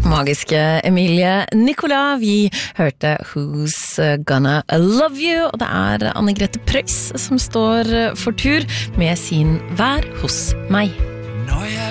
Magiske Emilie Nicolas. Vi hørte Who's Gonna Love You, og det Anne-Grete Preus som står for tur med sin Vær hos meg.